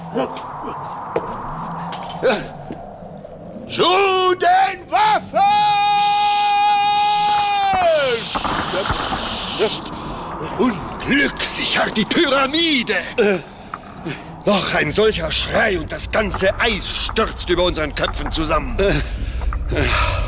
Zu den Waffen! Das ist unglücklicher, die Pyramide! Noch ein solcher Schrei und das ganze Eis stürzt über unseren Köpfen zusammen.